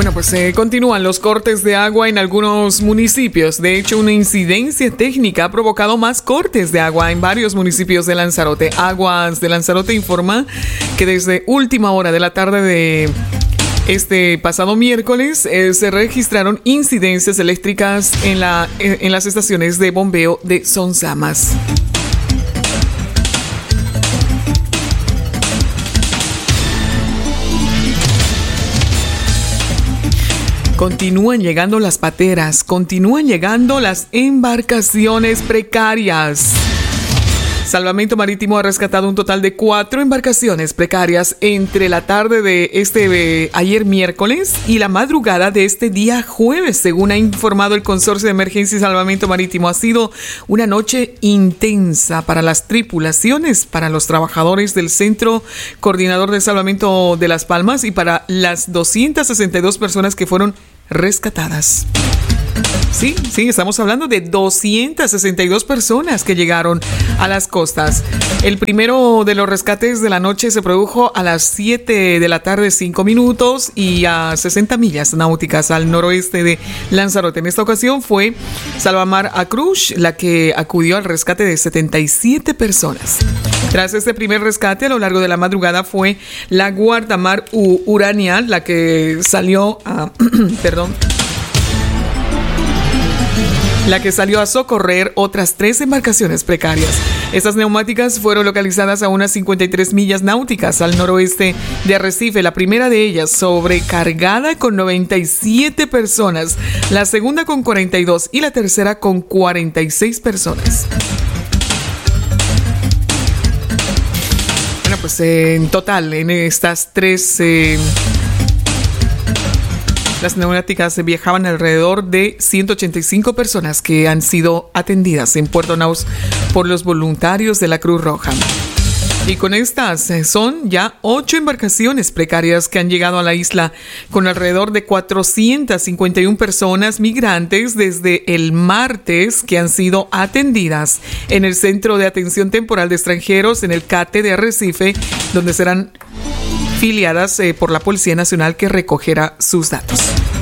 Bueno, pues continúan los cortes de agua en algunos municipios. De hecho, una incidencia técnica ha provocado más cortes de agua en varios municipios de Lanzarote. Aguas de Lanzarote informa que desde última hora de la tarde de este pasado miércoles se registraron incidencias eléctricas en las estaciones de bombeo de Sonsamas. Continúan llegando las pateras, continúan llegando las embarcaciones precarias. Salvamento Marítimo ha rescatado un total de 4 embarcaciones precarias entre la tarde de ayer miércoles y la madrugada de este día jueves, según ha informado el Consorcio de Emergencia y Salvamento Marítimo. Ha sido una noche intensa para las tripulaciones, para los trabajadores del Centro Coordinador de Salvamento de Las Palmas y para las 262 personas que fueron rescatadas. Sí, estamos hablando de 262 personas que llegaron a las costas. El primero de los rescates de la noche se produjo a las 7 de la tarde, 5 minutos, y a 60 millas náuticas al noroeste de Lanzarote. En esta ocasión fue Salvamar Acruz la que acudió al rescate de 77 personas. Tras este primer rescate, a lo largo de la madrugada fue la Guardamar Urania la que salió a... la que salió a socorrer otras 3 embarcaciones precarias. Estas neumáticas fueron localizadas a unas 53 millas náuticas al noroeste de Arrecife. La primera de ellas sobrecargada con 97 personas, la segunda con 42 y la tercera con 46 personas. Bueno, pues en total, en estas 3... las neumáticas viajaban alrededor de 185 personas que han sido atendidas en Puerto Naus por los voluntarios de la Cruz Roja. Y con estas son ya 8 embarcaciones precarias que han llegado a la isla con alrededor de 451 personas migrantes desde el martes que han sido atendidas en el Centro de Atención Temporal de Extranjeros en el CATE de Arrecife, donde serán filiadas por la Policía Nacional que recogerá sus datos.